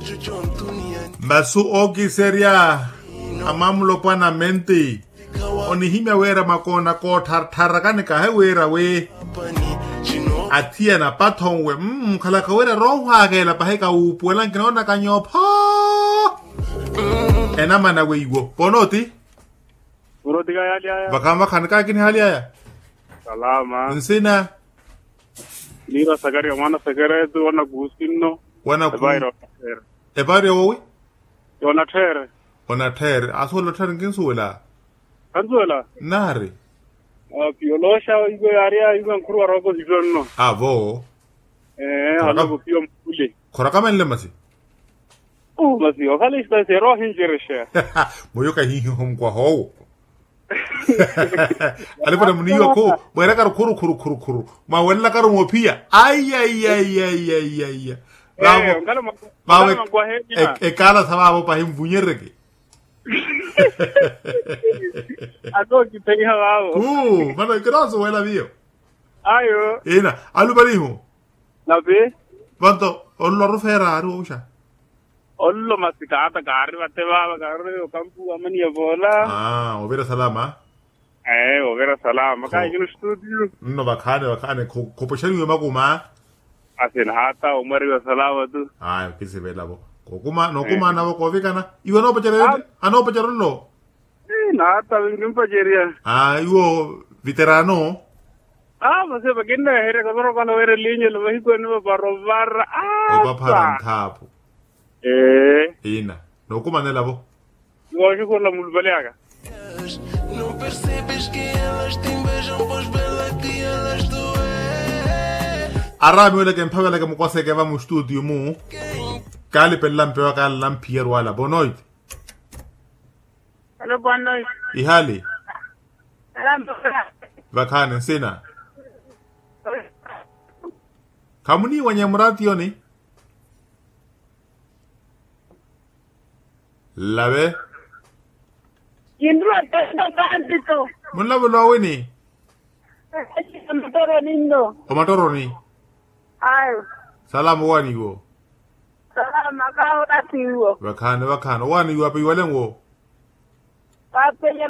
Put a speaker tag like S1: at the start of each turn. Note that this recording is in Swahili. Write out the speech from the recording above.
S1: Basu ogi seria amamlo pana mente onihimya wera makona ko tarrakane ka he wera we atia na pathong we khala ka wera rohwa ke la pahe ka upuela nkona ka nyopha ena mana we iwo ponoti
S2: Urodiga ya.
S1: bakama khanka kini hali aya
S2: Salama.
S1: nsina
S2: Nira sagari wana sagare tu wana gusino.
S1: wana ku
S2: Bairo.
S1: ebare owi
S2: Wana tere.
S1: ona ther asolo ther nginsuela
S2: Kanzuela.
S1: nari
S2: Piolosha igo area igo nkuru rogo zidono.
S1: avo
S2: Ala go pio mule.
S1: khora ka manle masi
S2: Masi okali sta zero hinjeresha.
S1: moyo ka hihi hom kwa ho ale para muniyo ko mwera kar kuru ma wella kar mo pia ay e kala sababo pa him bunyereke
S2: Ago ki tenga wao.
S1: mana graso wela bio
S2: Ayo.
S1: ina alu baliho
S2: Nabe.
S1: vanto ollo rufera rusha
S2: Ollo masikata gari batte baba gari kampu amani bola.
S1: overa salama
S2: Overa salama ka igno studio.
S1: no bakane ko poshani we makuma
S2: Asin hata umari wa salama tu.
S1: kisi vela bo kokuma no kuma na ko vikana iwo no pachare ano pacharlo
S2: Na hata wingim pajeria.
S1: iwo veterano
S2: Mase baginda here kadoro kana were linye lo hi ko no barobar.
S1: Bapara thapo ina no kuma nela bo
S2: Gosto com la mulbaleaga.
S3: Não percebes que elas te beijam, pois bela que elas doem.
S1: arami wala kem phawala ke mokose ke ba mo studio mu kali pellampe wa kala lampier wala bonoit
S2: Hello bonoit
S1: ihali
S2: Salam
S1: bakane sina kamuni wanyamrati yoni labe
S4: Indro tanto
S1: munla bolo weni
S4: motoro lindo.
S1: o matoro ni
S4: Ayo.
S1: salamu wani go
S4: Salama ka ora tiwo.
S1: bakane wani wapi walengo
S4: Pape